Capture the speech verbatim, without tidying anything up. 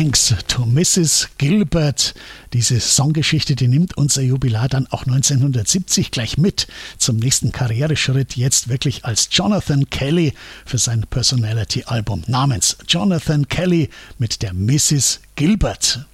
Thanks to Missus Gilbert. Diese Songgeschichte, die nimmt unser Jubilar dann auch neunzehnhundertsiebzig gleich mit zum nächsten Karriereschritt, jetzt wirklich als Jonathan Kelly für sein Personality-Album namens Jonathan Kelly mit der Missus Gilbert.